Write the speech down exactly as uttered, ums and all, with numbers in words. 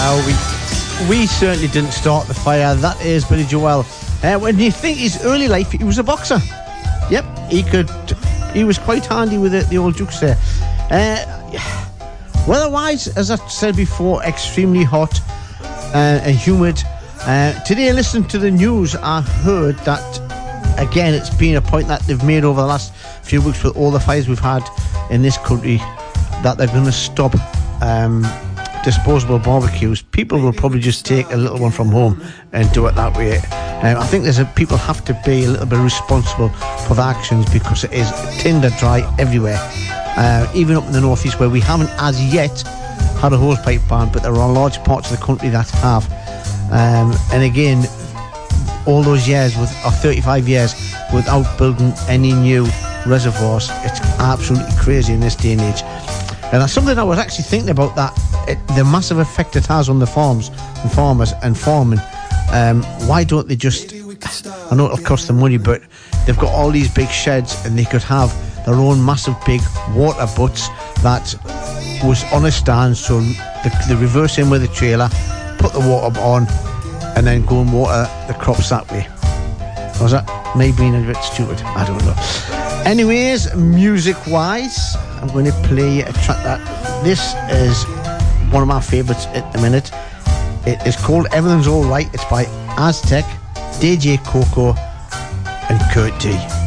Now, we, we certainly didn't start the fire. That is Billy Joel. Uh, when you think his early life, he was a boxer. Yep, he could. He was quite handy with it, the old jukes there. Uh, weather-wise, as I said before, extremely hot uh, and humid. Uh, today, listening to the news, I heard that, again, it's been a point that they've made over the last few weeks with all the fires we've had in this country, that they're going to stop um, disposable barbecues. People will probably just take a little one from home and do it that way. Um, I think there's a, people have to be a little bit responsible for their actions, because it is tinder dry everywhere. Uh, even up in the northeast, where we haven't as yet had a hosepipe ban, but there are large parts of the country that have. Um, and again, all those years, with or thirty-five years, without building any new reservoirs, it's absolutely crazy in this day and age. And that's something I was actually thinking about, that it, the massive effect it has on the farms and farmers and farming. Um, why don't they just, I know it'll cost them money, but they've got all these big sheds, and they could have their own massive big water butts that was on a stand, so they, they reverse in with a trailer, put the water on, and then go and water the crops that way. Was that me being a bit stupid? I don't know. Anyways, music-wise, I'm going to play a track that, this is one of my favourites at the minute. It is called Everything's Alright. It's by Aztec, D J Coco, and Kurt D.